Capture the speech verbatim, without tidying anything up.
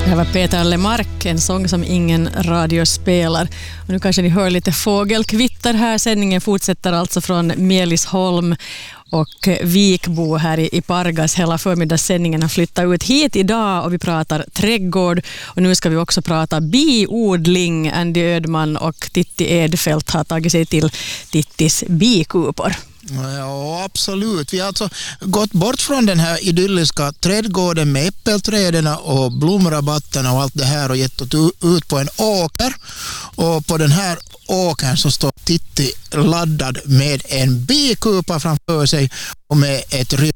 Det här var Peter Lemark, en sång som ingen radio spelar. Och nu kanske ni hör lite fågelkvitter här. Sändningen fortsätter alltså från Melisholm och Vikbo här i Pargas. Hela förmiddagssändningen har flyttat ut hit idag och vi pratar trädgård. Och nu ska vi också prata biodling. Andy Ödman och Titti Edfeldt har tagit sig till Tittis bikupor. Ja, absolut. Vi har alltså gått bort från den här idylliska trädgården med äppelträden och blomrabatterna och allt det här och gett oss ut på en åker. Och på den här åkern så står Titti laddad med en bikupa framför sig och med ett rym